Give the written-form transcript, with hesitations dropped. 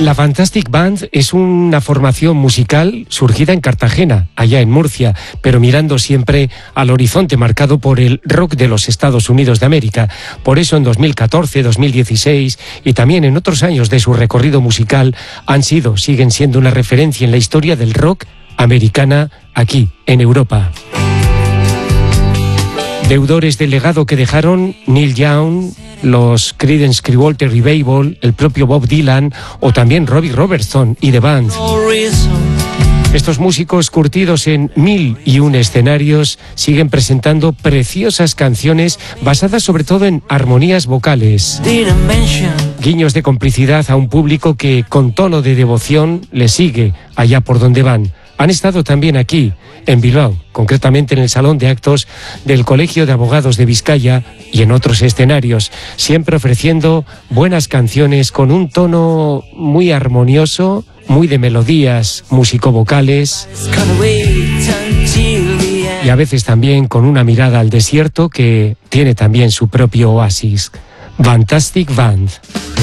La Fantastic Band es una formación musical surgida en Cartagena, allá en Murcia, pero mirando siempre al horizonte marcado por el rock de los Estados Unidos de América. Por eso en 2014, 2016 y también en otros años de su recorrido musical siguen siendo una referencia en la historia del rock americana aquí, en Europa. Deudores del legado que dejaron Neil Young, los Creedence Clearwater Revival, el propio Bob Dylan o también Robbie Robertson y The Band. Estos músicos curtidos en 1001 escenarios siguen presentando preciosas canciones basadas sobre todo en armonías vocales. Guiños de complicidad a un público que con tono de devoción les sigue allá por donde van. Han estado también aquí, en Bilbao, concretamente en el Salón de Actos del Colegio de Abogados de Vizcaya y en otros escenarios, siempre ofreciendo buenas canciones con un tono muy armonioso, muy de melodías músico-vocales y a veces también con una mirada al desierto que tiene también su propio oasis. Fantastic Band.